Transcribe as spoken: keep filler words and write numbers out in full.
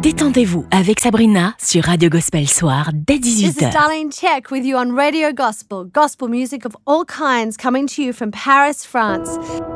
Détendez-vous avec Sabrina sur Radio Gospel Soir dès dix-huit This is heures. Darlene Check with you on Radio Gospel. Gospel music of all kinds coming to you from Paris, France.